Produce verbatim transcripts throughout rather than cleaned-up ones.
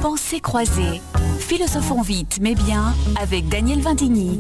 Pensées croisées. Philosophons vite mais bien avec Daniel Vindigny.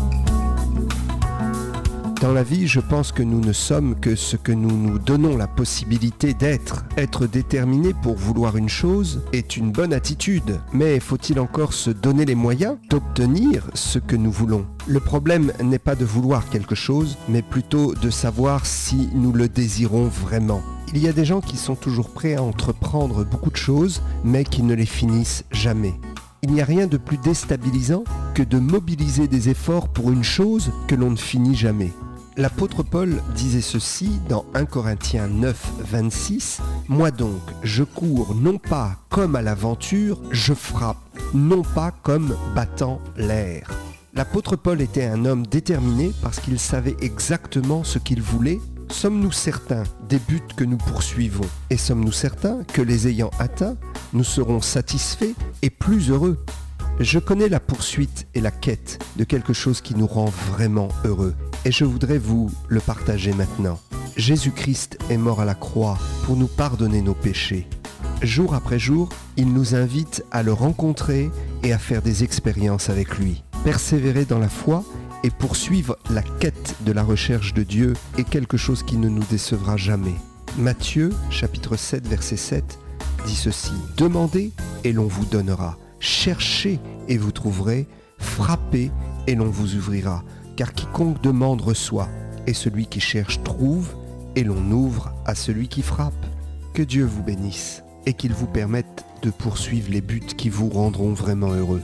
Dans la vie, je pense que nous ne sommes que ce que nous nous donnons la possibilité d'être. Être déterminé pour vouloir une chose est une bonne attitude, mais faut-il encore se donner les moyens d'obtenir ce que nous voulons ? Le problème n'est pas de vouloir quelque chose, mais plutôt de savoir si nous le désirons vraiment. Il y a des gens qui sont toujours prêts à entreprendre beaucoup de choses, mais qui ne les finissent jamais. Il n'y a rien de plus déstabilisant que de mobiliser des efforts pour une chose que l'on ne finit jamais. L'apôtre Paul disait ceci dans un Corinthiens neuf, vingt-six. « Moi donc, je cours non pas comme à l'aventure, je frappe, non pas comme battant l'air. » L'apôtre Paul était un homme déterminé parce qu'il savait exactement ce qu'il voulait. Sommes-nous certains des buts que nous poursuivons ? Et sommes-nous certains que les ayant atteints, nous serons satisfaits et plus heureux ? Je connais la poursuite et la quête de quelque chose qui nous rend vraiment heureux. Et je voudrais vous le partager maintenant. Jésus-Christ est mort à la croix pour nous pardonner nos péchés. Jour après jour, il nous invite à le rencontrer et à faire des expériences avec lui. Persévérer dans la foi et poursuivre la quête de la recherche de Dieu est quelque chose qui ne nous décevra jamais. Matthieu, chapitre sept, verset sept, dit ceci. « Demandez et l'on vous donnera. Cherchez et vous trouverez. Frappez et l'on vous ouvrira. Car quiconque demande reçoit, et celui qui cherche trouve, et l'on ouvre à celui qui frappe. » Que Dieu vous bénisse et qu'il vous permette de poursuivre les buts qui vous rendront vraiment heureux.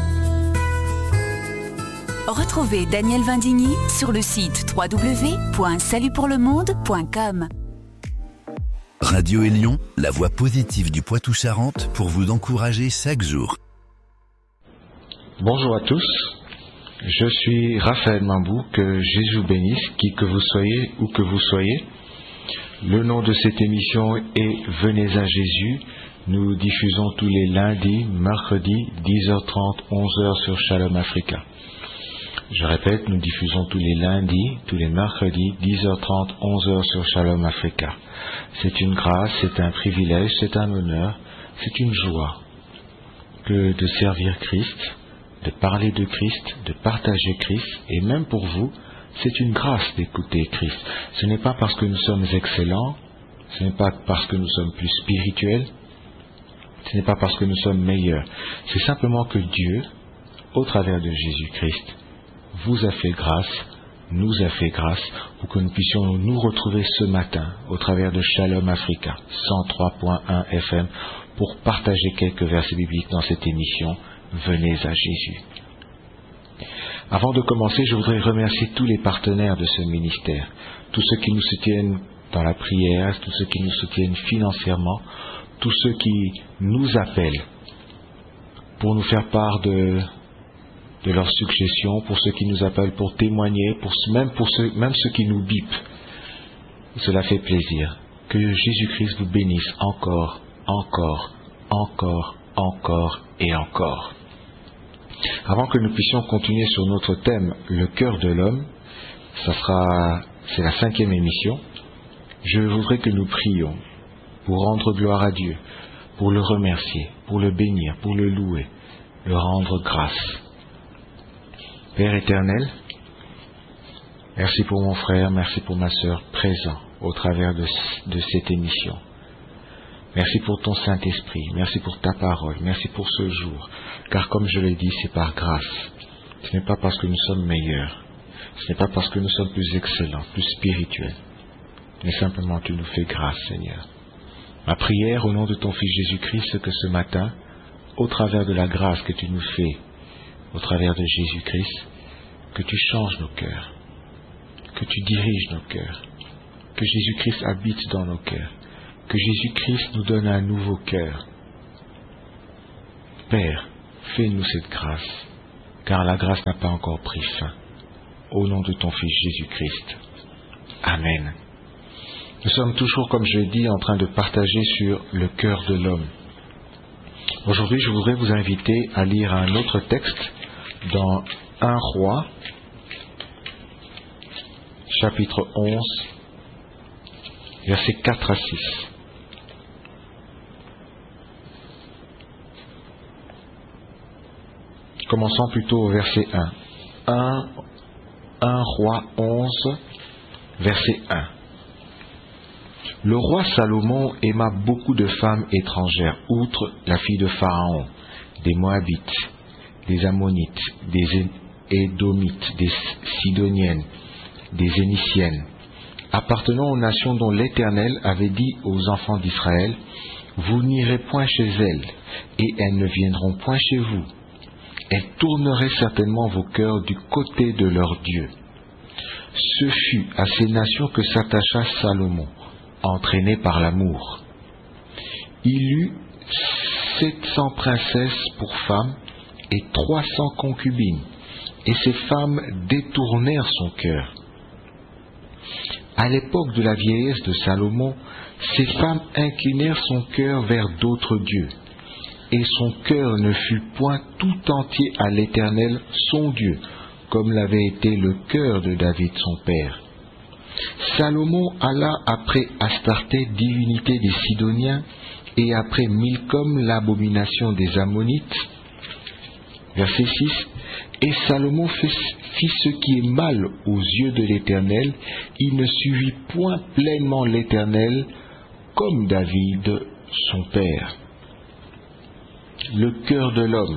Retrouvez Daniel Vindigny sur le site w w w point salut pour le monde point com. Radio Élion, la voix positive du Poitou-Charentes pour vous encourager chaque jour. Bonjour à tous, je suis Raphaël Mambou, que Jésus vous bénisse, qui que vous soyez, où que vous soyez. Le nom de cette émission est Venez à Jésus. Nous diffusons tous les lundis, mercredis, dix heures trente, onze heures sur Shalom Africa. Je répète, nous diffusons tous les lundis, tous les mercredis, dix heures trente, onze heures sur Shalom Africa. C'est une grâce, c'est un privilège, c'est un honneur, c'est une joie que de servir Christ, de parler de Christ, de partager Christ, et même pour vous, c'est une grâce d'écouter Christ. Ce n'est pas parce que nous sommes excellents, ce n'est pas parce que nous sommes plus spirituels, ce n'est pas parce que nous sommes meilleurs, c'est simplement que Dieu, au travers de Jésus-Christ, vous a fait grâce, nous a fait grâce, pour que nous puissions nous retrouver ce matin au travers de Shalom Africa, cent trois point un F M, pour partager quelques versets bibliques dans cette émission Venez à Jésus. Avant de commencer, je voudrais remercier tous les partenaires de ce ministère, tous ceux qui nous soutiennent dans la prière, tous ceux qui nous soutiennent financièrement, tous ceux qui nous appellent pour nous faire part de, de leurs suggestions, pour ceux qui nous appellent pour témoigner, pour, même pour ceux, même ceux qui nous bipent. Cela fait plaisir. Que Jésus-Christ vous bénisse encore, encore, encore, encore et encore. Avant que nous puissions continuer sur notre thème, le cœur de l'homme, ça sera, c'est la cinquième émission, je voudrais que nous prions pour rendre gloire à Dieu, pour le remercier, pour le bénir, pour le louer, le rendre grâce. Père éternel, merci pour mon frère, merci pour ma sœur présents au travers de, de cette émission. Merci pour ton Saint-Esprit, merci pour ta parole, merci pour ce jour, car comme je l'ai dit, c'est par grâce. Ce n'est pas parce que nous sommes meilleurs, ce n'est pas parce que nous sommes plus excellents, plus spirituels, mais simplement tu nous fais grâce, Seigneur. Ma prière au nom de ton Fils Jésus-Christ, c'est que ce matin, au travers de la grâce que tu nous fais, au travers de Jésus-Christ, que tu changes nos cœurs, que tu diriges nos cœurs, que Jésus-Christ habite dans nos cœurs, que Jésus-Christ nous donne un nouveau cœur. Père, fais-nous cette grâce, car la grâce n'a pas encore pris fin. Au nom de ton Fils Jésus-Christ. Amen. Nous sommes toujours, comme je l'ai dit, en train de partager sur le cœur de l'homme. Aujourd'hui, je voudrais vous inviter à lire un autre texte dans un Roi, chapitre onze, versets quatre à six. Commençons plutôt au verset un. un, un Roi onze, verset un. Le roi Salomon aima beaucoup de femmes étrangères, outre la fille de Pharaon, des Moabites, des Ammonites, des Édomites, des Sidoniennes, des Éniciennes, appartenant aux nations dont l'Éternel avait dit aux enfants d'Israël, « Vous n'irez point chez elles, et elles ne viendront point chez vous. Elles tourneraient certainement vos cœurs du côté de leur Dieu. » Ce fut à ces nations que s'attacha Salomon, entraîné par l'amour. Il eut sept cents princesses pour femmes et trois cents concubines, et ces femmes détournèrent son cœur. À l'époque de la vieillesse de Salomon, ces femmes inclinèrent son cœur vers d'autres dieux, et son cœur ne fut point tout entier à l'Éternel, son Dieu, comme l'avait été le cœur de David son père. Salomon alla après Astarté, divinité des Sidoniens, et après Milcom, l'abomination des Ammonites. Verset six. Et Salomon fit ce qui est mal aux yeux de l'Éternel, il ne suivit point pleinement l'Éternel, comme David son père. Le cœur de l'homme.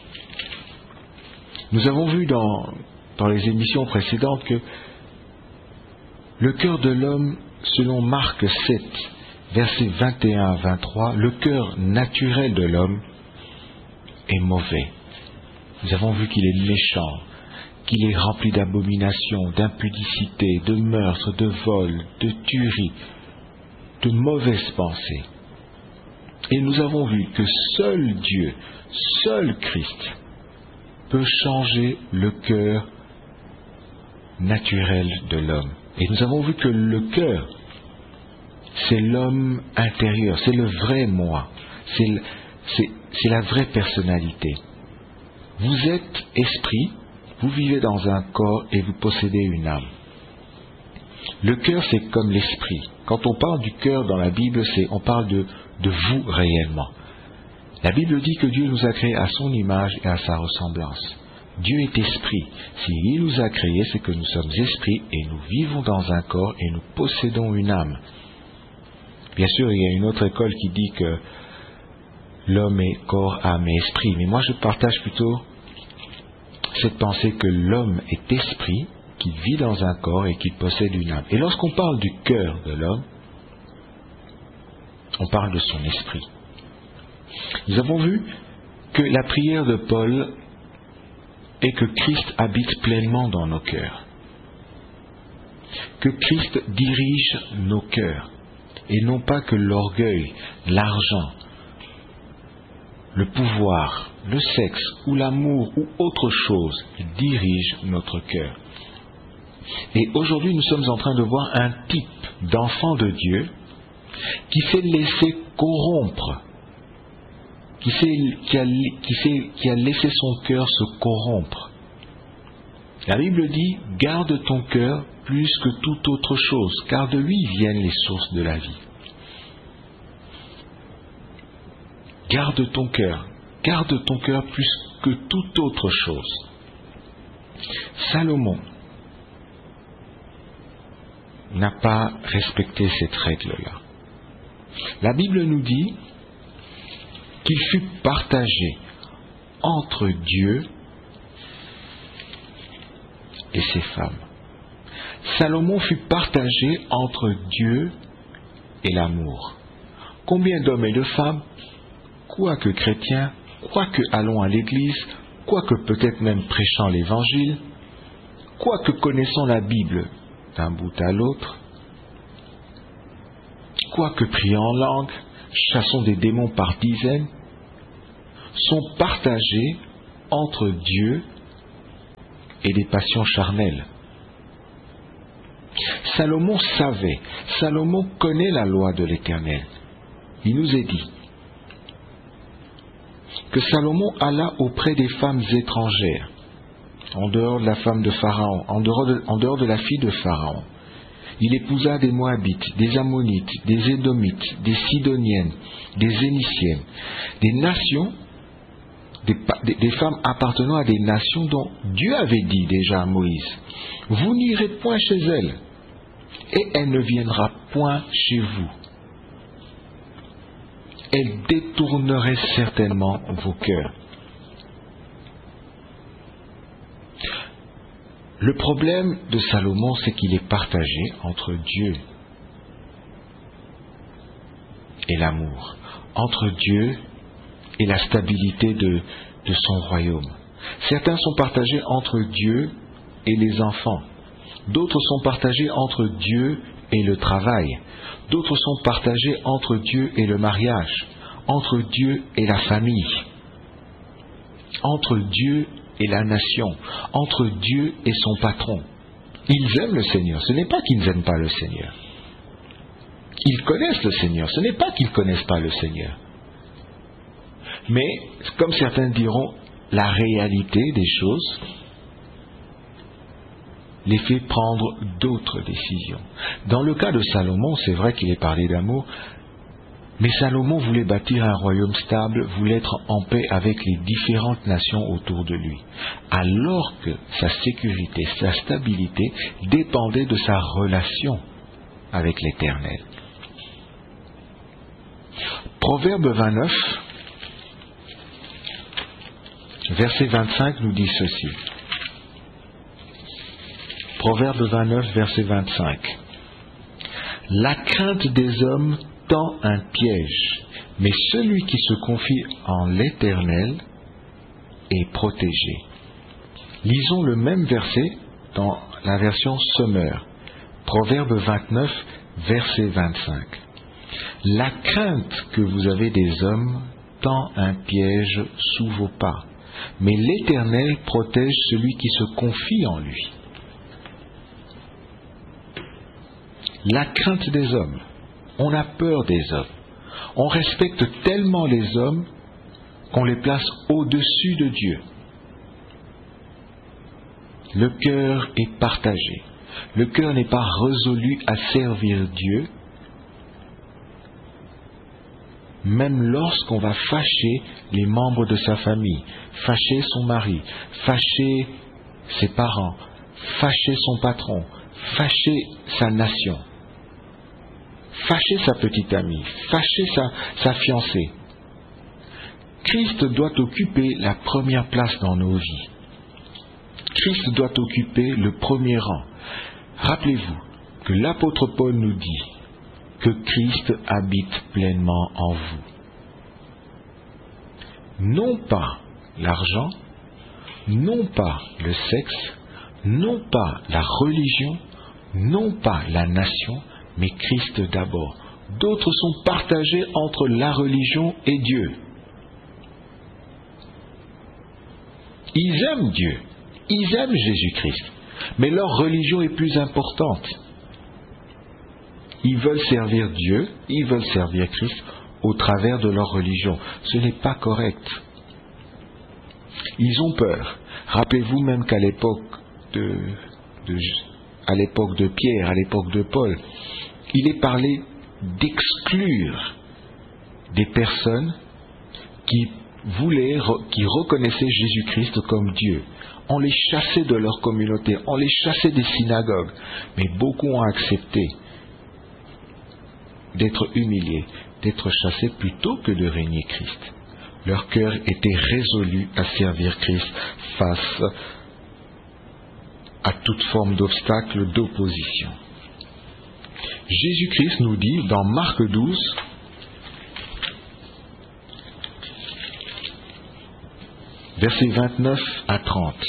Nous avons vu dans, dans les émissions précédentes que le cœur de l'homme, selon Marc sept, versets vingt et un à vingt-trois, le cœur naturel de l'homme est mauvais. Nous avons vu qu'il est méchant, qu'il est rempli d'abominations, d'impudicité, de meurtre, de vol, de tuerie, de mauvaises pensées. Et nous avons vu que seul Dieu, seul Christ, peut changer le cœur naturel de l'homme. Et nous avons vu que le cœur, c'est l'homme intérieur, c'est le vrai moi, c'est, c'est, c'est la vraie personnalité. Vous êtes esprit, vous vivez dans un corps et vous possédez une âme. Le cœur, c'est comme l'esprit. Quand on parle du cœur dans la Bible, c'est, on parle de, de vous réellement. La Bible dit que Dieu nous a créés à son image et à sa ressemblance. Dieu est esprit. S'il nous a créés, c'est que nous sommes esprits et nous vivons dans un corps et nous possédons une âme. Bien sûr, il y a une autre école qui dit que l'homme est corps, âme et esprit. Mais moi, je partage plutôt cette pensée que l'homme est esprit, qu'il vit dans un corps et qu'il possède une âme. Et lorsqu'on parle du cœur de l'homme, on parle de son esprit. Nous avons vu que la prière de Paul est que Christ habite pleinement dans nos cœurs. Que Christ dirige nos cœurs. Et non pas que l'orgueil, l'argent, le pouvoir, le sexe ou l'amour ou autre chose dirige notre cœur. Et aujourd'hui, nous sommes en train de voir un type d'enfant de Dieu qui s'est laissé corrompre, qui, s'est, qui, a, qui, s'est, qui a laissé son cœur se corrompre. La Bible dit, garde ton cœur plus que toute autre chose, car de lui viennent les sources de la vie. Garde ton cœur, garde ton cœur plus que toute autre chose. Salomon n'a pas respecté cette règle-là. La Bible nous dit qu'il fut partagé entre Dieu et ses femmes. Salomon fut partagé entre Dieu et l'amour. Combien d'hommes et de femmes, quoique chrétiens, quoique allons à l'église, quoique peut-être même prêchant l'évangile, quoique connaissant la Bible d'un bout à l'autre, quoique priant en langue, chassons des démons par dizaines, sont partagés entre Dieu et des passions charnelles. Salomon savait, Salomon connaît la loi de l'Éternel. Il nous est dit que Salomon alla auprès des femmes étrangères, en dehors de la femme de Pharaon, en dehors de, en dehors de la fille de Pharaon. Il épousa des Moabites, des Ammonites, des Édomites, des Sidoniennes, des Éniciennes, des nations des, des, des femmes appartenant à des nations dont Dieu avait dit déjà à Moïse, vous n'irez point chez elle, et elle ne viendra point chez vous. Elle détournerait certainement vos cœurs. Le problème de Salomon, c'est qu'il est partagé entre Dieu et l'amour, entre Dieu et la stabilité de, de son royaume. Certains sont partagés entre Dieu et les enfants. D'autres sont partagés entre Dieu et le travail. D'autres sont partagés entre Dieu et le mariage, entre Dieu et la famille, entre Dieu et la nation, entre Dieu et son patron. Ils aiment le Seigneur, ce n'est pas qu'ils n'aiment pas le Seigneur. Ils connaissent le Seigneur, ce n'est pas qu'ils ne connaissent pas le Seigneur. Mais, comme certains diront, la réalité des choses les fait prendre d'autres décisions. Dans le cas de Salomon, c'est vrai qu'il est parlé d'amour, mais Salomon voulait bâtir un royaume stable, voulait être en paix avec les différentes nations autour de lui, alors que sa sécurité, sa stabilité dépendaient de sa relation avec l'Éternel. Proverbe vingt-neuf, verset vingt-cinq nous dit ceci. Proverbe vingt-neuf, verset vingt-cinq. La crainte des hommes tend un piège, mais celui qui se confie en l'Éternel est protégé. Lisons le même verset dans la version Sommaire. Proverbe vingt-neuf, verset vingt-cinq. La crainte que vous avez des hommes tend un piège sous vos pas, mais l'Éternel protège celui qui se confie en lui. La crainte des hommes. On a peur des hommes. On respecte tellement les hommes qu'on les place au-dessus de Dieu. Le cœur est partagé. Le cœur n'est pas résolu à servir Dieu, même lorsqu'on va fâcher les membres de sa famille, fâcher son mari, fâcher ses parents, fâcher son patron, fâcher sa nation, fâcher sa petite amie, fâcher sa, sa fiancée. Christ doit occuper la première place dans nos vies. Christ doit occuper le premier rang. Rappelez-vous que l'apôtre Paul nous dit que Christ habite pleinement en vous. Non pas l'argent, non pas le sexe, non pas la religion, non pas la nation, mais Christ d'abord. D'autres sont partagés entre la religion et Dieu. Ils aiment Dieu, ils aiment Jésus-Christ, mais leur religion est plus importante. Ils veulent servir Dieu, ils veulent servir Christ au travers de leur religion. Ce n'est pas correct. Ils ont peur. Rappelez-vous même qu'à l'époque de, de, à l'époque de Pierre, à l'époque de Paul, il est parlé d'exclure des personnes qui voulaient, qui reconnaissaient Jésus-Christ comme Dieu. On les chassait de leur communauté, on les chassait des synagogues, mais beaucoup ont accepté d'être humiliés, d'être chassés plutôt que de régner Christ. Leur cœur était résolu à servir Christ face à toute forme d'obstacle, d'opposition. Jésus-Christ nous dit dans Marc douze, versets vingt-neuf à trente.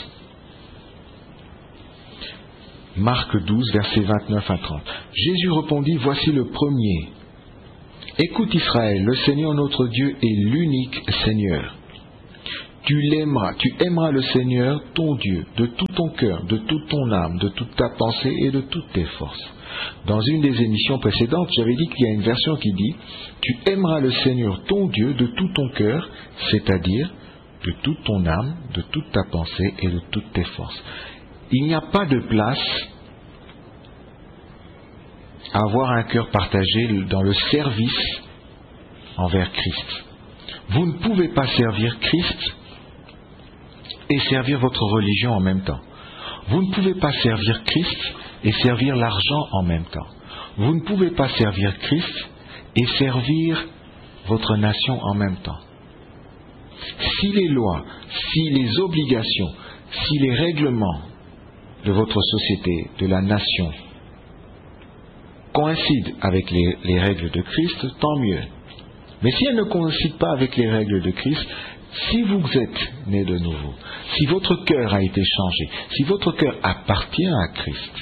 Marc douze, versets vingt-neuf à trente. Jésus répondit, voici le premier. Écoute Israël, le Seigneur notre Dieu est l'unique Seigneur. Tu l'aimeras, tu aimeras le Seigneur, ton Dieu, de tout ton cœur, de toute ton âme, de toute ta pensée et de toutes tes forces. Dans une des émissions précédentes, j'avais dit qu'il y a une version qui dit « Tu aimeras le Seigneur, ton Dieu, de tout ton cœur, c'est-à-dire de toute ton âme, de toute ta pensée et de toutes tes forces. » Il n'y a pas de place à avoir un cœur partagé dans le service envers Christ. Vous ne pouvez pas servir Christ et servir votre religion en même temps. Vous ne pouvez pas servir Christ et servir l'argent en même temps. Vous ne pouvez pas servir Christ et servir votre nation en même temps. Si les lois, si les obligations, si les règlements de votre société, de la nation, coïncident avec les, les règles de Christ, tant mieux. Mais si elles ne coïncident pas avec les règles de Christ, si vous êtes né de nouveau, si votre cœur a été changé, si votre cœur appartient à Christ,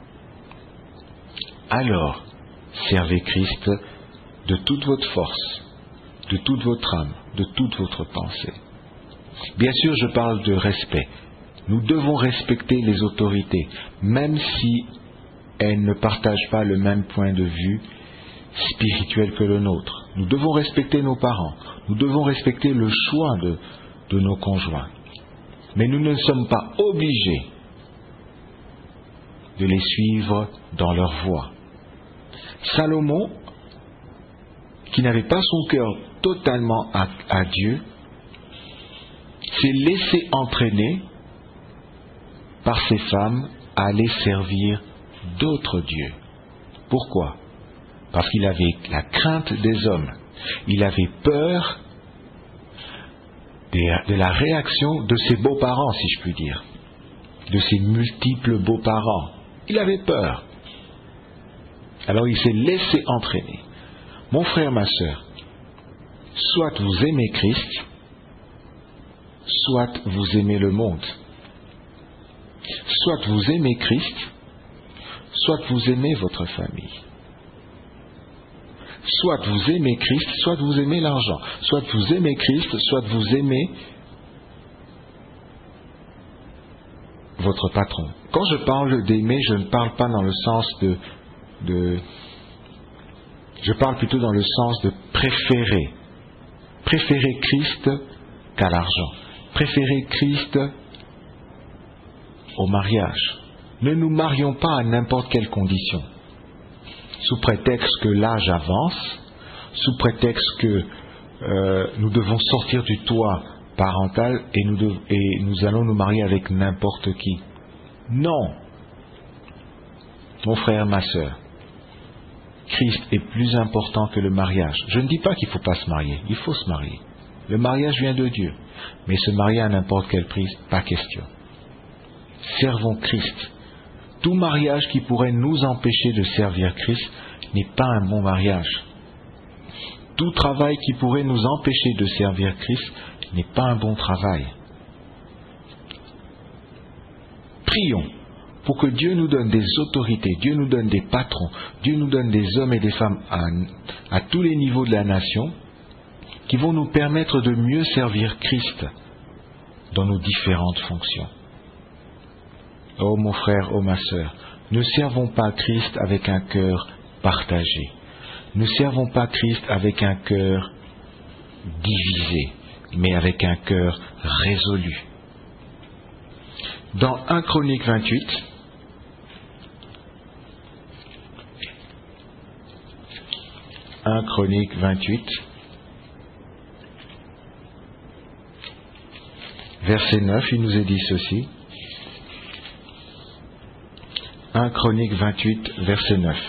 alors servez Christ de toute votre force, de toute votre âme, de toute votre pensée. Bien sûr, je parle de respect. Nous devons respecter les autorités, même si elles ne partagent pas le même point de vue spirituel que le nôtre. Nous devons respecter nos parents, nous devons respecter le choix de, de nos conjoints. Mais nous ne sommes pas obligés de les suivre dans leur voie. Salomon, qui n'avait pas son cœur totalement à, à Dieu, s'est laissé entraîner par ses femmes à aller servir d'autres dieux. Pourquoi ? Parce qu'il avait la crainte des hommes. Il avait peur de la réaction de ses beaux-parents, si je puis dire, de ses multiples beaux-parents. Il avait peur. Alors il s'est laissé entraîner. Mon frère, ma sœur, soit vous aimez Christ, soit vous aimez le monde. Soit vous aimez Christ, soit vous aimez votre famille. Soit vous aimez Christ, soit vous aimez l'argent. Soit vous aimez Christ, soit vous aimez votre patron. Quand je parle d'aimer, je ne parle pas dans le sens de, de... Je parle plutôt dans le sens de préférer. Préférer Christ qu'à l'argent. Préférer Christ au mariage. Ne nous marions pas à n'importe quelle condition. Sous prétexte que l'âge avance, sous prétexte que euh, nous devons sortir du toit parental et nous, dev- et nous allons nous marier avec n'importe qui. Non. Mon frère, ma sœur, Christ est plus important que le mariage. Je ne dis pas qu'il ne faut pas se marier, il faut se marier. Le mariage vient de Dieu, mais se marier à n'importe quel prix, pas question. Servons Christ. Tout mariage qui pourrait nous empêcher de servir Christ n'est pas un bon mariage. Tout travail qui pourrait nous empêcher de servir Christ n'est pas un bon travail. Prions pour que Dieu nous donne des autorités, Dieu nous donne des patrons, Dieu nous donne des hommes et des femmes à, à tous les niveaux de la nation qui vont nous permettre de mieux servir Christ dans nos différentes fonctions. Oh mon frère, oh ma sœur, ne servons pas Christ avec un cœur partagé. Ne servons pas Christ avec un cœur divisé, mais avec un cœur résolu. Dans un Chronique vingt-huit, un Chronique vingt-huit, verset neuf, il nous est dit ceci. un Chronique vingt-huit, verset neuf.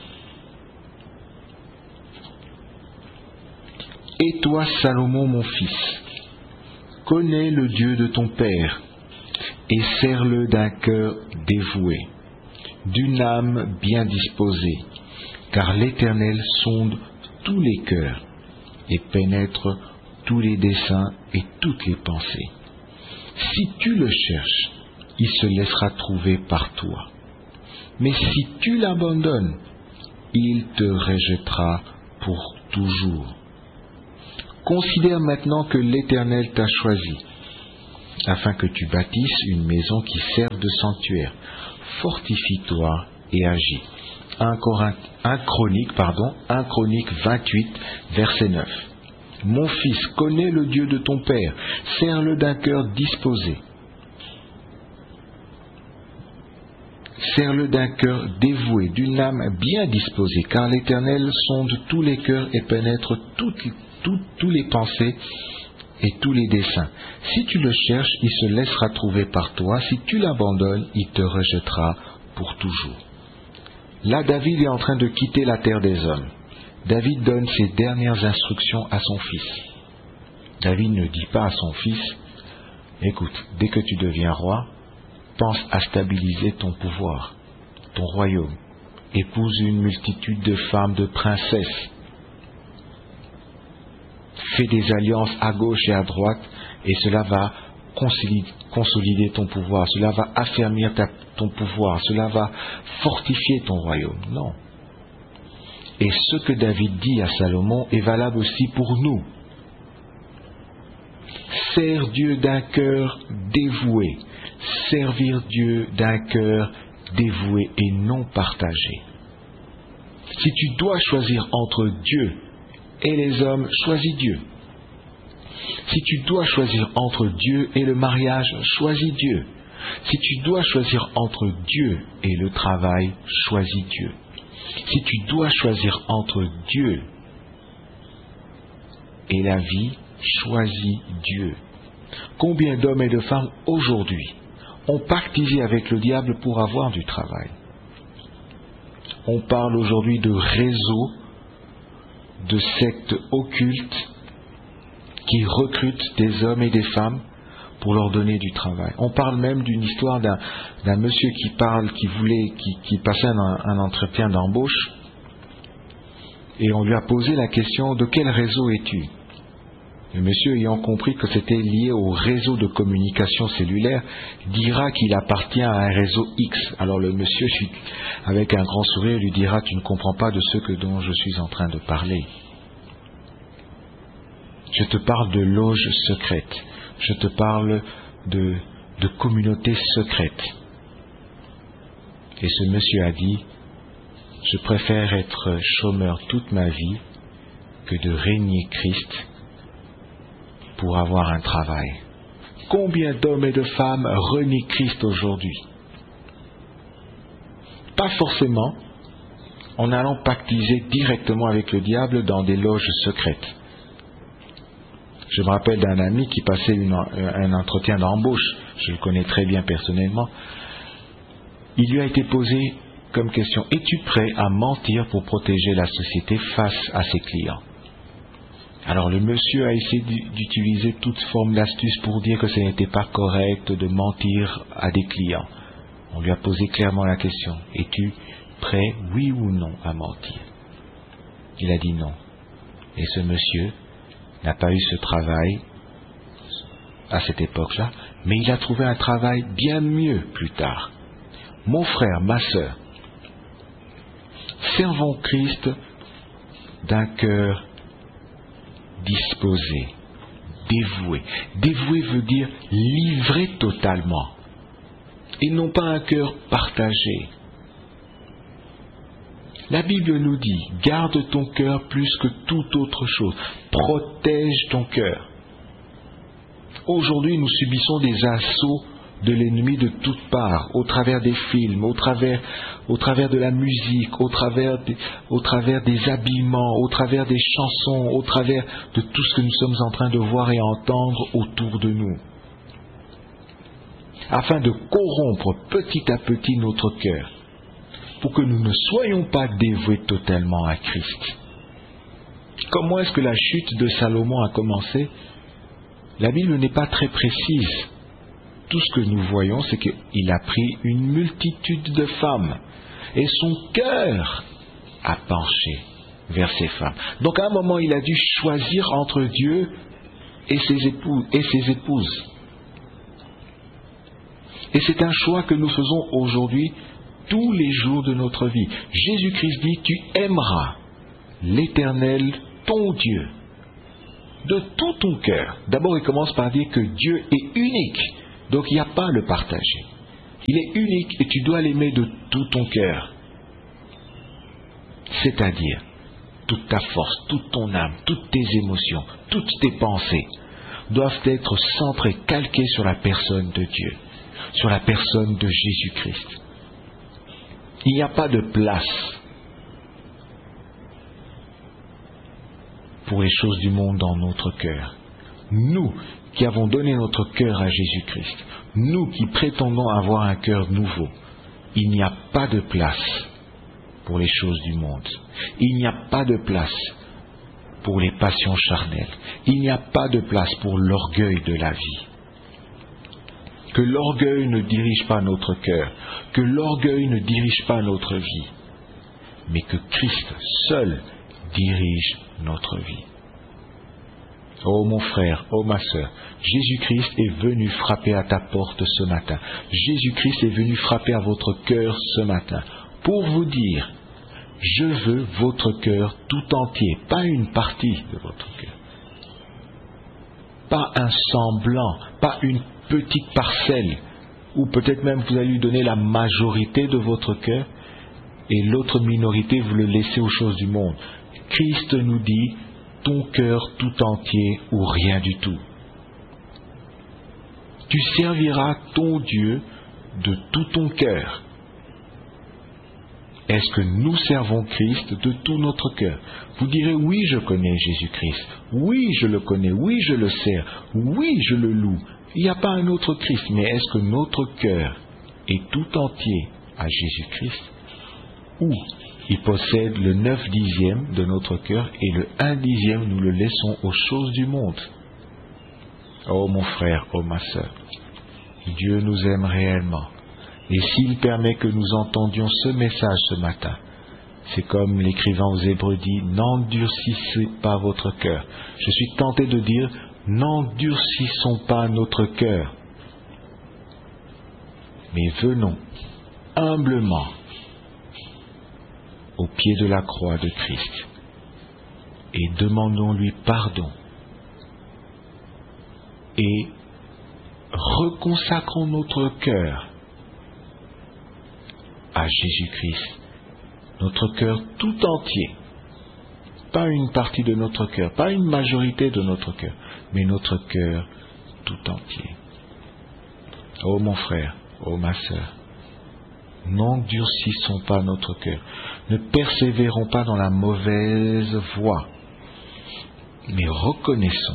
Et toi, Salomon, mon fils, connais le Dieu de ton père, et sers-le d'un cœur dévoué, d'une âme bien disposée, car l'Éternel sonde tous les cœurs, et pénètre tous les desseins et toutes les pensées. Si tu le cherches, il se laissera trouver par toi. Mais si tu l'abandonnes, il te rejettera pour toujours. Considère maintenant que l'Éternel t'a choisi, afin que tu bâtisses une maison qui serve de sanctuaire. Fortifie-toi et agis. un, un Chronique, pardon, un Chronique vingt-huit, verset neuf. Mon fils, connais le Dieu de ton père, sers-le d'un cœur disposé. Sers-le d'un cœur dévoué, d'une âme bien disposée, car l'Éternel sonde tous les cœurs et pénètre toutes, toutes, toutes les pensées et tous les desseins. Si tu le cherches, il se laissera trouver par toi. Si tu l'abandonnes, il te rejettera pour toujours. Là, David est en train de quitter la terre des hommes. David donne ses dernières instructions à son fils. David ne dit pas à son fils, écoute, dès que tu deviens roi, pense à stabiliser ton pouvoir, ton royaume. Épouse une multitude de femmes, de princesses. Fais des alliances à gauche et à droite, et cela va consolider ton pouvoir, cela va affermir ta, ton pouvoir, cela va fortifier ton royaume. Non. Et ce que David dit à Salomon est valable aussi pour nous. Sers Dieu d'un cœur dévoué. Servir Dieu d'un cœur dévoué et non partagé. Si tu dois choisir entre Dieu et les hommes, choisis Dieu. Si tu dois choisir entre Dieu et le mariage, choisis Dieu. Si tu dois choisir entre Dieu et le travail, choisis Dieu. Si tu dois choisir entre Dieu et la vie, choisis Dieu. Combien d'hommes et de femmes aujourd'hui ont pactisé avec le diable pour avoir du travail? On parle aujourd'hui de réseaux, de sectes occultes qui recrutent des hommes et des femmes pour leur donner du travail. On parle même d'une histoire d'un, d'un monsieur qui parle, qui voulait, qui, qui passait un, un entretien d'embauche, et on lui a posé la question, de quel réseau es-tu? Le monsieur, ayant compris que c'était lié au réseau de communication cellulaire, dira qu'il appartient à un réseau X. Alors le monsieur, avec un grand sourire, lui dira, tu ne comprends pas de ce que dont je suis en train de parler. Je te parle de loges secrètes. Je te parle de, de communautés secrètes. Et ce monsieur a dit, je préfère être chômeur toute ma vie que de régner Christ pour avoir un travail. Combien d'hommes et de femmes renient Christ aujourd'hui? Pas forcément en allant pactiser directement avec le diable dans des loges secrètes. Je me rappelle d'un ami qui passait une, un entretien d'embauche, je le connais très bien personnellement. Il lui a été posé comme question, es-tu prêt à mentir pour protéger la société face à ses clients? Alors le monsieur a essayé d'utiliser toute forme d'astuce pour dire que ce n'était pas correct de mentir à des clients. On lui a posé clairement la question, es-tu prêt, oui ou non, à mentir? Il a dit non. Et ce monsieur n'a pas eu ce travail à cette époque-là, mais il a trouvé un travail bien mieux plus tard. Mon frère, ma sœur, servons Christ d'un cœur disposé, dévoué. Dévoué veut dire livré totalement, et non pas un cœur partagé. La Bible nous dit, garde ton cœur plus que toute autre chose, protège ton cœur. Aujourd'hui, nous subissons des assauts de l'ennemi de toutes parts, au travers des films, au travers, au travers de la musique, au travers, des, au travers des habillements, au travers des chansons, au travers de tout ce que nous sommes en train de voir et entendre autour de nous, afin de corrompre petit à petit notre cœur, pour que nous ne soyons pas dévoués totalement à Christ. Comment est-ce que la chute de Salomon a commencé? La Bible n'est pas très précise. Tout ce que nous voyons, c'est qu'il a pris une multitude de femmes et son cœur a penché vers ces femmes. Donc à un moment, il a dû choisir entre Dieu et ses épouses. Et, ses épouses. et c'est un choix que nous faisons aujourd'hui tous les jours de notre vie. Jésus-Christ dit, tu aimeras l'Éternel, ton Dieu, de tout ton cœur. D'abord, il commence par dire que Dieu est unique. Donc, il n'y a pas à le partager. Il est unique et tu dois l'aimer de tout ton cœur. C'est-à-dire, toute ta force, toute ton âme, toutes tes émotions, toutes tes pensées doivent être centrées, calquées sur la personne de Dieu, sur la personne de Jésus-Christ. Il n'y a pas de place pour les choses du monde dans notre cœur. nous qui avons donné notre cœur à Jésus-Christ, nous qui prétendons avoir un cœur nouveau, il n'y a pas de place pour les choses du monde. Il n'y a pas de place pour les passions charnelles. Il n'y a pas de place pour l'orgueil de la vie. Que l'orgueil ne dirige pas notre cœur, que l'orgueil ne dirige pas notre vie, mais que Christ seul dirige notre vie. Oh mon frère, oh ma sœur, Jésus-Christ est venu frapper à ta porte ce matin. Jésus-Christ est venu frapper à votre cœur ce matin pour vous dire, je veux votre cœur tout entier, pas une partie de votre cœur. Pas un semblant, pas une petite parcelle, ou peut-être même vous allez lui donner la majorité de votre cœur, et l'autre minorité vous le laissez aux choses du monde. Christ nous dit, ton cœur tout entier ou rien du tout. Tu serviras ton Dieu de tout ton cœur. Est-ce que nous servons Christ de tout notre cœur? Vous direz, oui, je connais Jésus-Christ. Oui, je le connais. Oui, je le sers. Oui, je le loue. Il n'y a pas un autre Christ. Mais est-ce que notre cœur est tout entier à Jésus-Christ? Ou il possède le neuf dixième de notre cœur et le un dixième, nous le laissons aux choses du monde? Oh mon frère, oh ma sœur, Dieu nous aime réellement. Et s'il permet que nous entendions ce message ce matin, c'est comme l'écrivain aux Hébreux dit, n'endurcissez pas votre cœur. Je suis tenté de dire, n'endurcissons pas notre cœur, mais venons humblement au pied de la croix de Christ et demandons-lui pardon et reconsacrons notre cœur à Jésus-Christ, notre cœur tout entier, pas une partie de notre cœur, pas une majorité de notre cœur, mais notre cœur tout entier. Oh mon frère, oh ma sœur, n'endurcissons pas notre cœur, ne persévérons pas dans la mauvaise voie, mais reconnaissons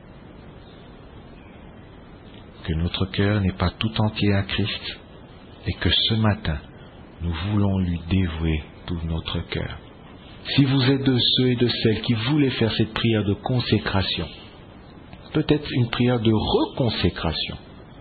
que notre cœur n'est pas tout entier à Christ et que ce matin, nous voulons lui dévouer tout notre cœur. Si vous êtes de ceux et de celles qui voulaient faire cette prière de consécration, peut-être une prière de reconsécration,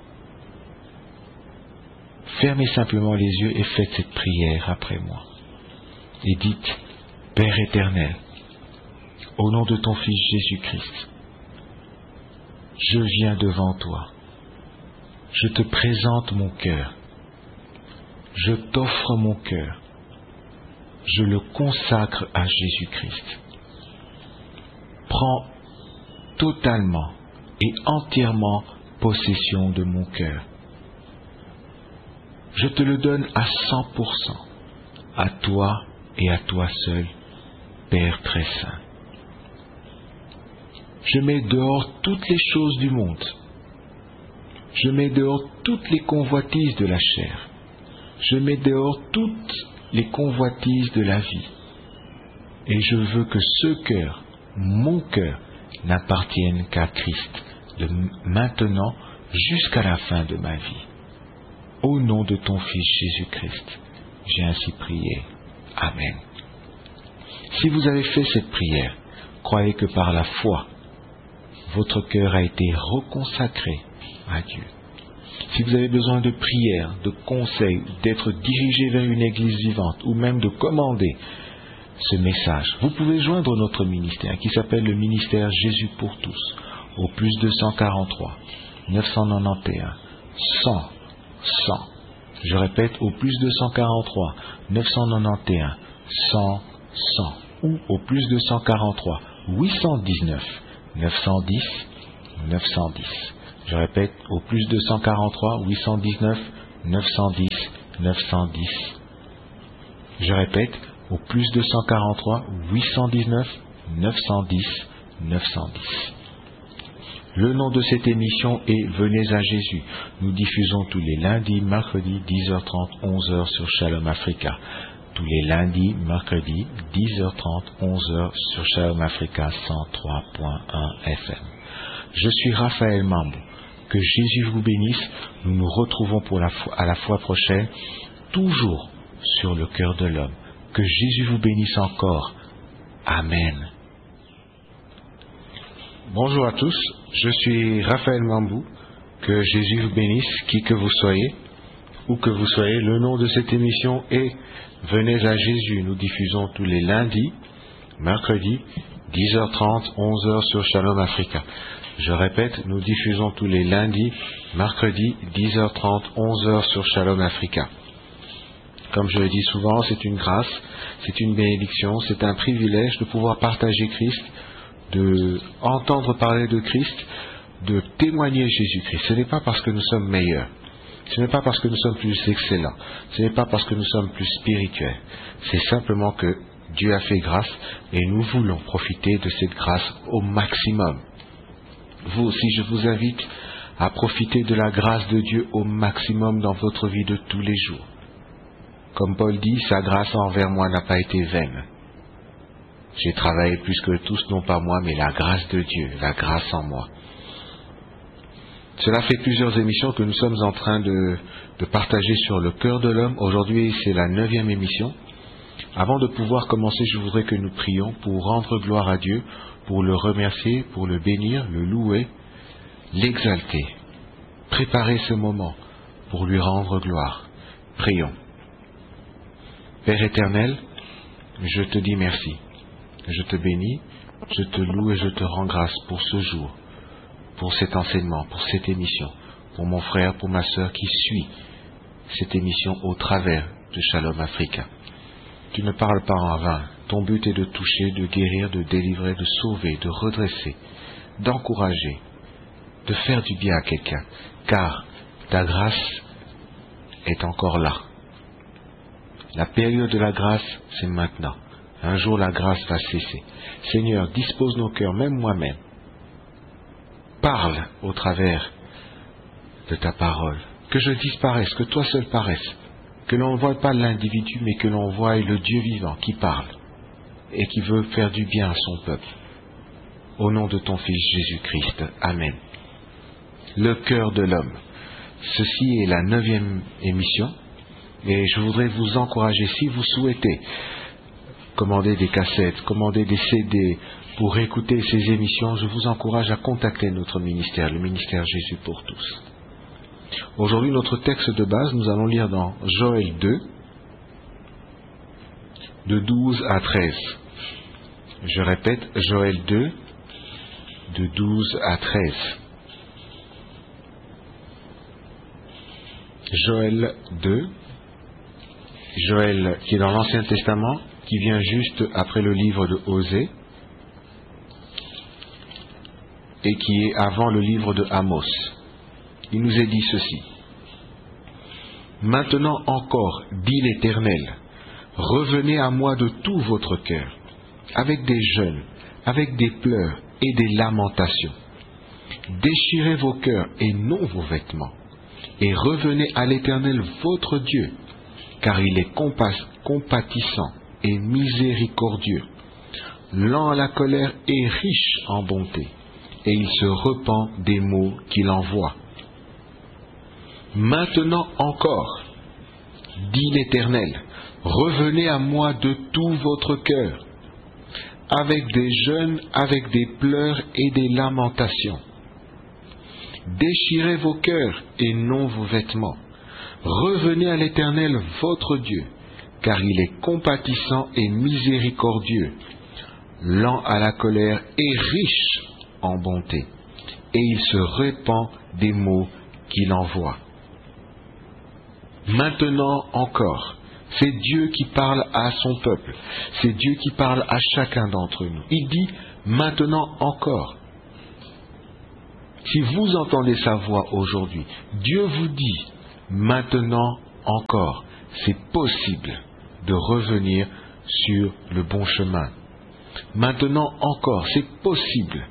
fermez simplement les yeux et faites cette prière après moi. Et dites, Père éternel, au nom de ton Fils Jésus-Christ, je viens devant toi. Je te présente mon cœur. Je t'offre mon cœur. Je le consacre à Jésus-Christ. Prends totalement et entièrement possession de mon cœur. Je te le donne à cent pour cent, à toi et à toi seul, Père très saint. Je mets dehors toutes les choses du monde. Je mets dehors toutes les convoitises de la chair. Je mets dehors toutes les convoitises de la vie. Et je veux que ce cœur, mon cœur, n'appartienne qu'à Christ, de maintenant jusqu'à la fin de ma vie. Au nom de ton Fils Jésus-Christ, j'ai ainsi prié. Amen. Si vous avez fait cette prière, croyez que par la foi, votre cœur a été reconsacré à Dieu. Si vous avez besoin de prières, de conseils, d'être dirigé vers une église vivante ou même de commander ce message, vous pouvez joindre notre ministère qui s'appelle le ministère Jésus pour tous au plus deux cent quarante-trois neuf cent quatre-vingt-onze cent cent. Je répète, au plus deux cent quarante-trois neuf cent quatre-vingt-onze cent cent ou au plus deux cent quarante-trois huit cent dix-neuf neuf cent dix neuf cent dix. Je répète, au plus deux cent quarante-trois huit cent dix-neuf neuf cent dix neuf cent dix. Je répète, au plus deux cent quarante-trois huit cent dix-neuf neuf cent dix neuf cent dix. Le nom de cette émission est Venez à Jésus. Nous diffusons tous les lundis, mercredis, dix heures trente, onze heures sur Shalom Africa. Tous les lundis, mercredis, dix heures trente, onze heures sur Shalom Africa cent trois point un F M. Je suis Raphaël Mambou. Que Jésus vous bénisse. Nous nous retrouvons pour la fois, à la fois prochaine, toujours sur le cœur de l'homme. Que Jésus vous bénisse encore. Amen. Bonjour à tous, je suis Raphaël Mambou. Que Jésus vous bénisse, qui que vous soyez, où que vous soyez. Le nom de cette émission est Venez à Jésus. Nous diffusons tous les lundis, mercredis, dix heures trente, onze heures sur Shalom Africa. Je répète, nous diffusons tous les lundis, mercredis, dix heures trente, onze heures sur Shalom Africa. Comme je le dis souvent, c'est une grâce, c'est une bénédiction, c'est un privilège de pouvoir partager Christ, de entendre parler de Christ, de témoigner Jésus-Christ. Ce n'est pas parce que nous sommes meilleurs, ce n'est pas parce que nous sommes plus excellents, ce n'est pas parce que nous sommes plus spirituels, c'est simplement que Dieu a fait grâce et nous voulons profiter de cette grâce au maximum. Vous aussi, je vous invite à profiter de la grâce de Dieu au maximum dans votre vie de tous les jours. Comme Paul dit, sa grâce envers moi n'a pas été vaine. J'ai travaillé plus que tous, non pas moi, mais la grâce de Dieu, la grâce en moi. Cela fait plusieurs émissions que nous sommes en train de, de partager sur le cœur de l'homme. Aujourd'hui, c'est la neuvième émission. Avant de pouvoir commencer, je voudrais que nous prions pour rendre gloire à Dieu, pour le remercier, pour le bénir, le louer, l'exalter. Préparer ce moment pour lui rendre gloire. Prions. Père éternel, je te dis merci. Je te bénis, je te loue et je te rends grâce pour ce jour, pour cet enseignement, pour cette émission, pour mon frère, pour ma sœur qui suit cette émission au travers de Shalom Africa. Tu ne parles pas en vain. Ton but est de toucher, de guérir, de délivrer, de sauver, de redresser, d'encourager, de faire du bien à quelqu'un, car ta grâce est encore là. La période de la grâce, c'est maintenant. Un jour, la grâce va cesser. Seigneur, dispose nos cœurs, même moi-même. Parle au travers de ta parole. Que je disparaisse, que toi seul paraisses. Que l'on ne voie pas l'individu, mais que l'on voie le Dieu vivant qui parle et qui veut faire du bien à son peuple. Au nom de ton Fils Jésus-Christ. Amen. Le cœur de l'homme. Ceci est la neuvième émission et je voudrais vous encourager, si vous souhaitez commander des cassettes, commander des C D pour écouter ces émissions, je vous encourage à contacter notre ministère, le ministère Jésus pour tous. Aujourd'hui, notre texte de base, nous allons lire dans Joël deux, de douze à treize. Je répète, Joël deux, de douze à treize. Joël deux, Joël qui est dans l'Ancien Testament, qui vient juste après le livre de Osée, et qui est avant le livre de Amos. Il nous est dit ceci. Maintenant encore, dit l'Éternel, revenez à moi de tout votre cœur, avec des jeûnes, avec des pleurs et des lamentations. Déchirez vos cœurs et non vos vêtements, et revenez à l'Éternel votre Dieu, car il est compas- compatissant et miséricordieux, lent à la colère et riche en bonté, et il se repent des maux qu'il envoie. Maintenant encore, dit l'Éternel, revenez à moi de tout votre cœur, avec des jeûnes, avec des pleurs et des lamentations. Déchirez vos cœurs et non vos vêtements. Revenez à l'Éternel votre Dieu, car il est compatissant et miséricordieux, lent à la colère et riche en bonté, et il se repent des maux qu'il envoie. Maintenant encore, c'est Dieu qui parle à son peuple, c'est Dieu qui parle à chacun d'entre nous. Il dit maintenant encore. Si vous entendez sa voix aujourd'hui, Dieu vous dit maintenant encore, c'est possible de revenir sur le bon chemin. Maintenant encore, c'est possible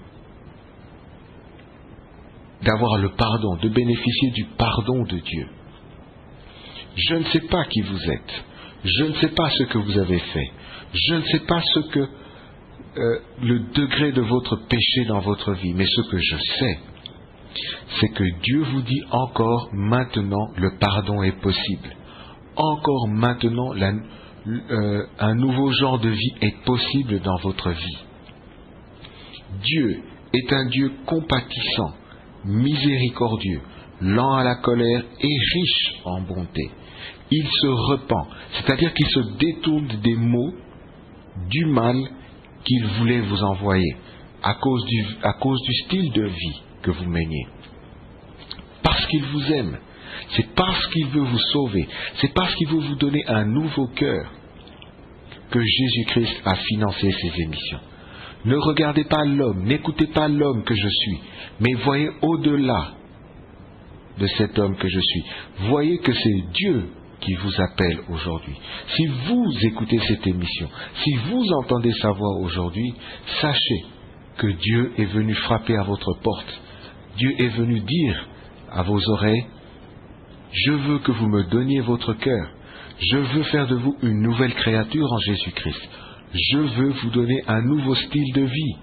d'avoir le pardon, de bénéficier du pardon de Dieu. Je ne sais pas qui vous êtes, je ne sais pas ce que vous avez fait, je ne sais pas ce que euh, le degré de votre péché dans votre vie. Mais ce que je sais, c'est que Dieu vous dit encore maintenant, le pardon est possible. Encore maintenant, la, euh, un nouveau genre de vie est possible dans votre vie. Dieu est un Dieu compatissant, miséricordieux, lent à la colère et riche en bonté. Il se repent, c'est-à-dire qu'il se détourne des maux, du mal qu'il voulait vous envoyer à cause du, à cause du style de vie que vous meniez. Parce qu'il vous aime, c'est parce qu'il veut vous sauver, c'est parce qu'il veut vous donner un nouveau cœur que Jésus-Christ a financé ces émissions. Ne regardez pas l'homme, n'écoutez pas l'homme que je suis, mais voyez au-delà de cet homme que je suis. Voyez que c'est Dieu qui vous appelle aujourd'hui. Si vous écoutez cette émission, si vous entendez sa voix aujourd'hui, sachez que Dieu est venu frapper à votre porte. Dieu est venu dire à vos oreilles, je veux que vous me donniez votre cœur. Je veux faire de vous une nouvelle créature en Jésus-Christ. Je veux vous donner un nouveau style de vie.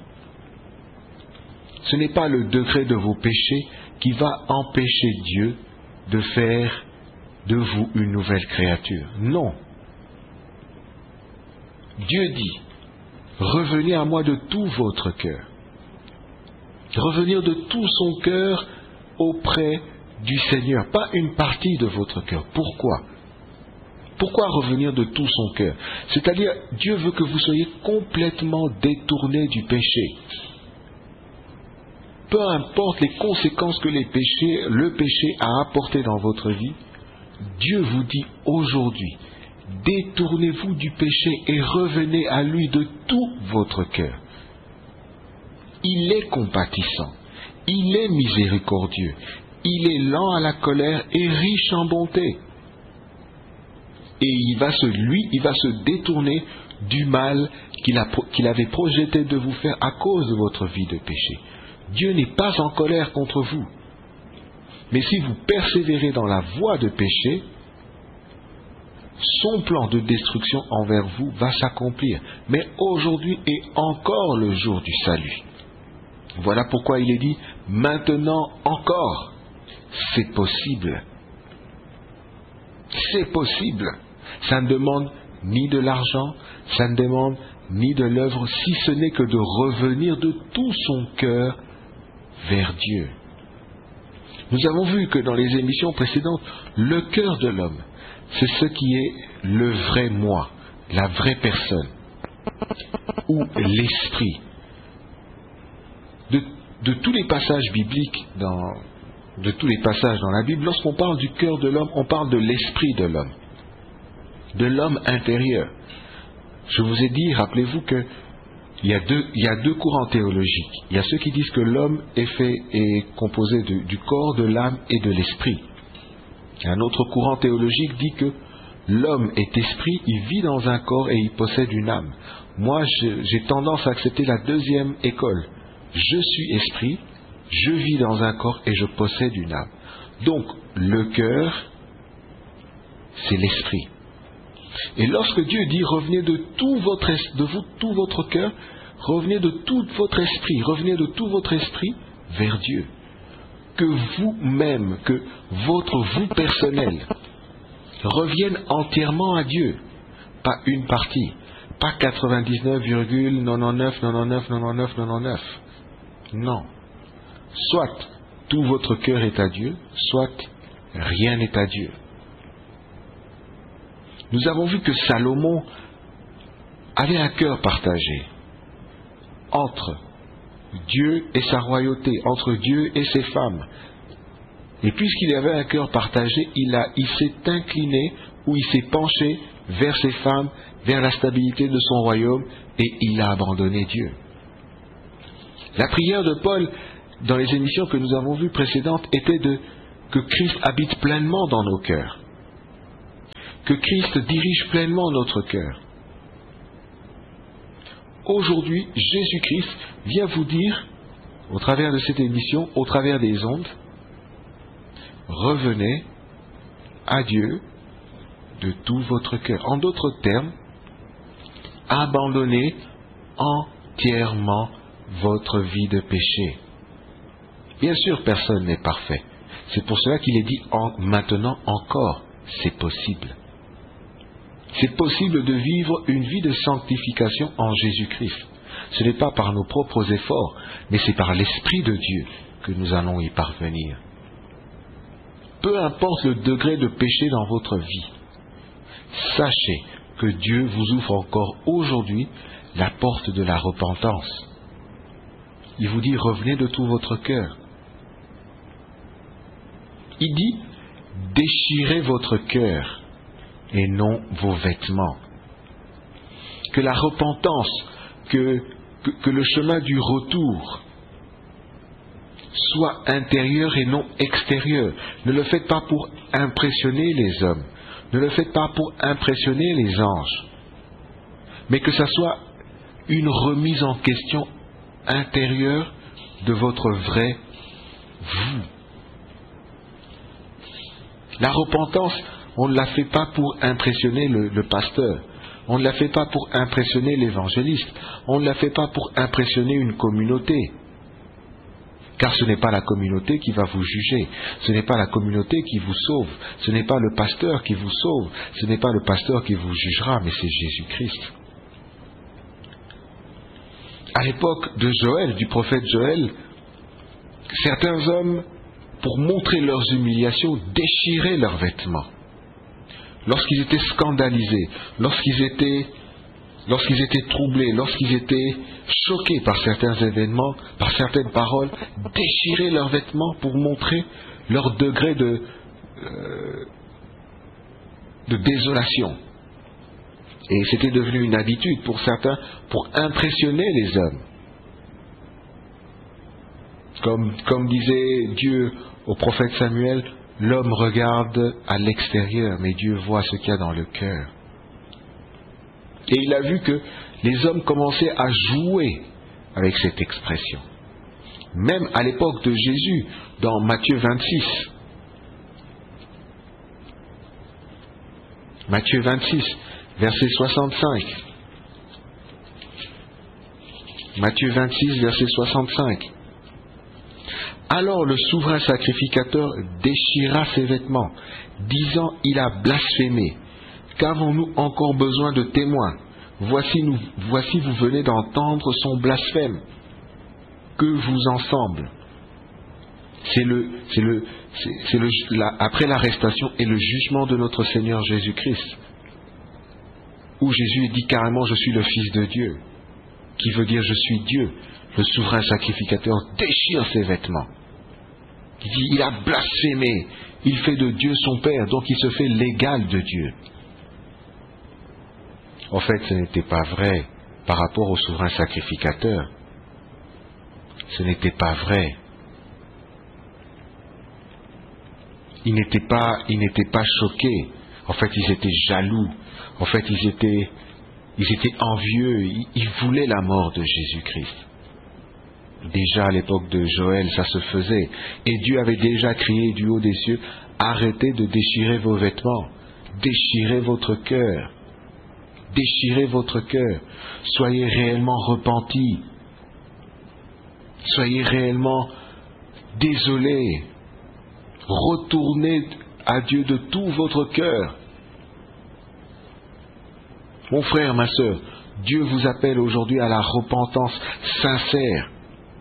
Ce n'est pas le degré de vos péchés qui va empêcher Dieu de faire de vous une nouvelle créature. Non. Dieu dit, revenez à moi de tout votre cœur. Revenir de tout son cœur auprès du Seigneur, pas une partie de votre cœur. Pourquoi ? Pourquoi revenir de tout son cœur ? C'est-à-dire, Dieu veut que vous soyez complètement détournés du péché. Peu importe les conséquences que les péchés, le péché a apporté dans votre vie, Dieu vous dit aujourd'hui, détournez-vous du péché et revenez à lui de tout votre cœur. Il est compatissant, il est miséricordieux, il est lent à la colère et riche en bonté. Et il va se, lui, il va se détourner du mal qu'il a, qu'il avait projeté de vous faire à cause de votre vie de péché. Dieu n'est pas en colère contre vous. Mais si vous persévérez dans la voie de péché, son plan de destruction envers vous va s'accomplir. Mais aujourd'hui est encore le jour du salut. Voilà pourquoi il est dit, maintenant encore, c'est possible. C'est possible. Ça ne demande ni de l'argent, ça ne demande ni de l'œuvre, si ce n'est que de revenir de tout son cœur vers Dieu. Nous avons vu que dans les émissions précédentes, le cœur de l'homme, c'est ce qui est le vrai moi, la vraie personne, ou l'esprit. De, de tous les passages bibliques, dans, de tous les passages dans la Bible, lorsqu'on parle du cœur de l'homme, on parle de l'esprit de l'homme, de l'homme intérieur. Je vous ai dit, rappelez-vous que il y a deux, il y a deux courants théologiques. Il y a ceux qui disent que l'homme est fait, est composé de, du corps, de l'âme et de l'esprit. Un autre courant théologique dit que l'homme est esprit, il vit dans un corps et il possède une âme. Moi, je, j'ai tendance à accepter la deuxième école. Je suis esprit, je vis dans un corps et je possède une âme. Donc, le cœur, c'est l'esprit. Et lorsque Dieu dit revenez de tout votre de vous tout votre cœur, revenez de tout votre esprit, revenez de tout votre esprit vers Dieu. Que vous-même, que votre vous personnel revienne entièrement à Dieu, pas une partie, pas quatre-vingt-dix-neuf virgule quatre-vingt-dix-neuf, quatre-vingt-dix-neuf, quatre-vingt-dix-neuf, quatre-vingt-dix-neuf. Non. Soit tout votre cœur est à Dieu, soit rien n'est à Dieu. Nous avons vu que Salomon avait un cœur partagé entre Dieu et sa royauté, entre Dieu et ses femmes. Et puisqu'il avait un cœur partagé, il, a, il s'est incliné ou il s'est penché vers ses femmes, vers la stabilité de son royaume, et il a abandonné Dieu. La prière de Paul, dans les émissions que nous avons vues précédentes, était de que Christ habite pleinement dans nos cœurs. Que Christ dirige pleinement notre cœur. Aujourd'hui, Jésus-Christ vient vous dire, au travers de cette émission, au travers des ondes, revenez à Dieu de tout votre cœur. En d'autres termes, abandonnez en entièrement votre vie de péché. Bien sûr, personne n'est parfait. C'est pour cela qu'il est dit en, maintenant encore, c'est possible. C'est possible de vivre une vie de sanctification en Jésus-Christ. Ce n'est pas par nos propres efforts, mais c'est par l'Esprit de Dieu que nous allons y parvenir. Peu importe le degré de péché dans votre vie, sachez que Dieu vous ouvre encore aujourd'hui la porte de la repentance. Il vous dit, revenez de tout votre cœur. Il dit, déchirez votre cœur et non vos vêtements. Que la repentance, que, que, que le chemin du retour soit intérieur et non extérieur. Ne le faites pas pour impressionner les hommes. Ne le faites pas pour impressionner les anges. Mais que ça soit une remise en question intérieure de votre vrai vous. La repentance, on ne la fait pas pour impressionner le, le pasteur. On ne la fait pas pour impressionner l'évangéliste. On ne la fait pas pour impressionner une communauté. Car ce n'est pas la communauté qui va vous juger. Ce n'est pas la communauté qui vous sauve. Ce n'est pas le pasteur qui vous sauve. Ce n'est pas le pasteur qui vous jugera, mais c'est Jésus-Christ. À l'époque de Joël, du prophète Joël, certains hommes, pour montrer leurs humiliations, déchiraient leurs vêtements. Lorsqu'ils étaient scandalisés, lorsqu'ils étaient, lorsqu'ils étaient troublés, lorsqu'ils étaient choqués par certains événements, par certaines paroles, déchiraient leurs vêtements pour montrer leur degré de, euh, de désolation. Et c'était devenu une habitude pour certains, pour impressionner les hommes. Comme, comme disait Dieu au prophète Samuel, l'homme regarde à l'extérieur, mais Dieu voit ce qu'il y a dans le cœur. Et il a vu que les hommes commençaient à jouer avec cette expression. Même à l'époque de Jésus, dans Matthieu vingt-six. Matthieu vingt-six, verset soixante-cinq. Matthieu vingt-six, verset soixante-cinq. Alors le souverain sacrificateur déchira ses vêtements, disant, il a blasphémé. Qu'avons-nous encore besoin de témoins? Voici, nous, voici vous venez d'entendre son blasphème. Que vous en semble? C'est le, c'est le, c'est, c'est le, la, après l'arrestation et le jugement de notre Seigneur Jésus-Christ, où Jésus dit carrément, je suis le Fils de Dieu, qui veut dire je suis Dieu. Le souverain sacrificateur déchire ses vêtements. Il dit, il a blasphémé, il fait de Dieu son Père, donc il se fait l'égal de Dieu. En fait, ce n'était pas vrai par rapport au souverain sacrificateur. Ce n'était pas vrai. Ils n'étaient pas, ils n'étaient pas choqués. En fait, ils étaient jaloux. En fait, ils étaient, ils étaient envieux. Ils, ils voulaient la mort de Jésus-Christ. Déjà à l'époque de Joël, ça se faisait. Et Dieu avait déjà crié du haut des cieux, arrêtez de déchirer vos vêtements, déchirez votre cœur, déchirez votre cœur, soyez réellement repentis, soyez réellement désolés, retournez à Dieu de tout votre cœur. Mon frère, ma sœur, Dieu vous appelle aujourd'hui à la repentance sincère.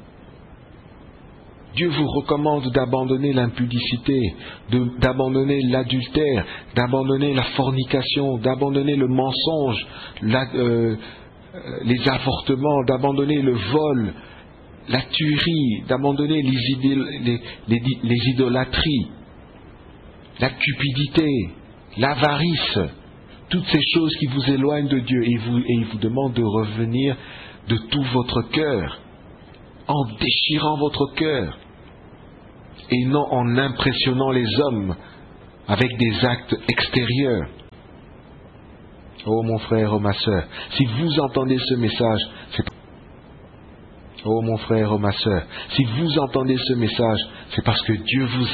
Dieu vous recommande d'abandonner l'impudicité, de, d'abandonner l'adultère, d'abandonner la fornication, d'abandonner le mensonge, la, euh, les avortements, d'abandonner le vol, la tuerie, d'abandonner les, idéal, les, les, les idolâtries, la cupidité, l'avarice, toutes ces choses qui vous éloignent de Dieu. Et il vous, et il vous demande de revenir de tout votre cœur, en déchirant votre cœur, et non en impressionnant les hommes avec des actes extérieurs. Oh mon frère, oh ma sœur, si vous entendez ce message, c'est... Oh mon frère, oh ma sœur, si vous entendez ce message, c'est parce que Dieu vous